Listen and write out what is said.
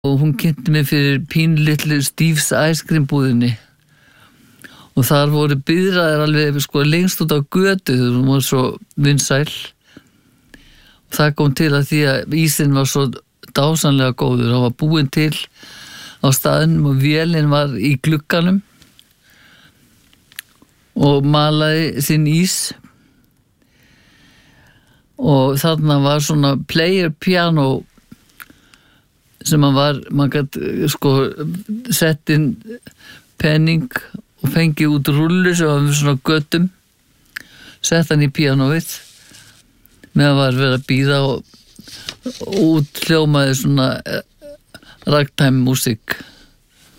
og hún kynnti mig fyrir pínlitlu Steve's Ice Cream búðinni og þar voru biðraðir alveg sko lengst út á götu þegar hún var svo vinsæl og það kom til að því að ísinn var svo dásamlega góður, hann var búinn til á staðnum og vélinn var í glugganum og malaði sinn ís og þarna var svona player piano sem maður gæti sko sett inn penning og fengið út rullu sem var með svona göttum sett hann í píanóið meðan var verið að bíða og út hljómaði svona ragtime músík